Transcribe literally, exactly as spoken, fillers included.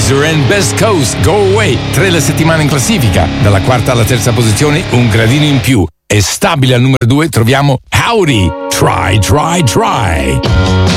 Weezer and Best Coast, Go Away, tre la settimana in classifica. Dalla quarta alla terza posizione un gradino in più. E stabile al numero due troviamo Howdy, Try, Try, Try.